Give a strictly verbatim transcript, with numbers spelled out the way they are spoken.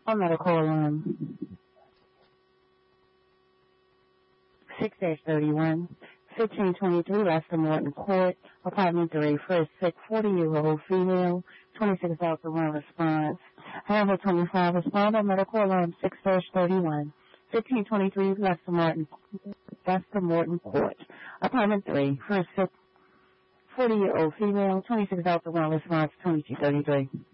On medical alarm six thirty-one, fifteen twenty-three Lester Morton Court, apartment three, for a sick forty-year-old female, twenty-six Delta one response. However, twenty-five respond on medical alarm six thirty-one, fifteen twenty-three Lester Morton, Lester Morton Court, apartment three, for a sick forty-year-old female, twenty-six Delta one response, twenty-two thirty-three.